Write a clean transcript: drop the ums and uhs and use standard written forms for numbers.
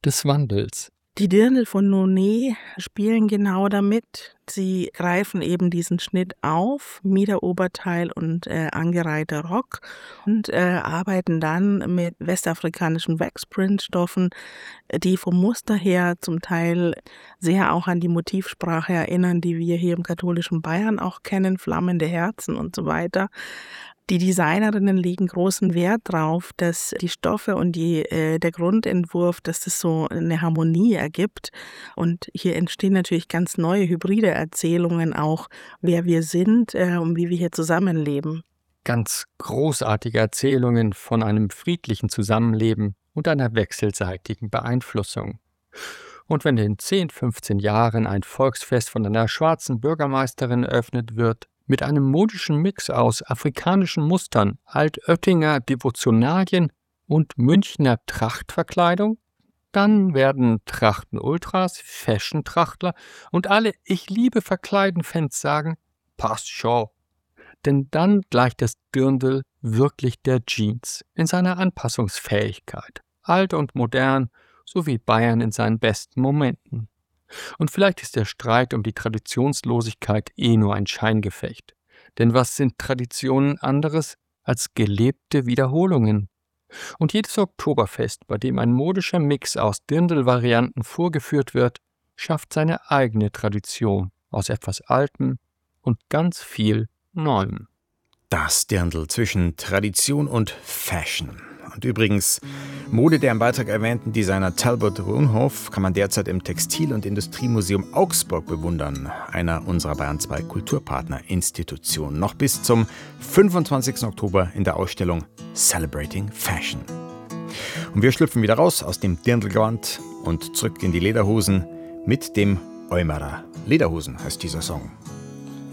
des Wandels. Die Dirndl von Nonet spielen genau damit. Sie greifen eben diesen Schnitt auf, Miederoberteil und angereihter Rock und arbeiten dann mit westafrikanischen Waxprintstoffen, die vom Muster her zum Teil sehr auch an die Motivsprache erinnern, die wir hier im katholischen Bayern auch kennen, flammende Herzen und so weiter. Die Designerinnen legen großen Wert drauf, dass die Stoffe und der Grundentwurf, dass das so eine Harmonie ergibt. Und hier entstehen natürlich ganz neue hybride Erzählungen auch, wer wir sind und wie wir hier zusammenleben. Ganz großartige Erzählungen von einem friedlichen Zusammenleben und einer wechselseitigen Beeinflussung. Und wenn in 10, 15 Jahren ein Volksfest von einer schwarzen Bürgermeisterin eröffnet wird, mit einem modischen Mix aus afrikanischen Mustern, Altöttinger Devotionalien und Münchner Trachtverkleidung, dann werden Trachten-Ultras, Fashion-Trachtler und alle Ich-liebe-Verkleiden-Fans sagen, passt schon. Denn dann gleicht das Dirndl wirklich der Jeans in seiner Anpassungsfähigkeit, alt und modern, sowie Bayern in seinen besten Momenten. Und vielleicht ist der Streit um die Traditionslosigkeit nur ein Scheingefecht. Denn was sind Traditionen anderes als gelebte Wiederholungen? Und jedes Oktoberfest, bei dem ein modischer Mix aus Dirndl-Varianten vorgeführt wird, schafft seine eigene Tradition aus etwas Altem und ganz viel Neuem. Das Dirndl zwischen Tradition und Fashion. Und übrigens, Mode der im Beitrag erwähnten Designer Talbot Runhoff kann man derzeit im Textil- und Industriemuseum Augsburg bewundern, einer unserer Bayern 2 Kulturpartnerinstitutionen, noch bis zum 25. Oktober in der Ausstellung Celebrating Fashion. Und wir schlüpfen wieder raus aus dem Dirndlgewand und zurück in die Lederhosen mit dem Eumerer. Lederhosen heißt dieser Song.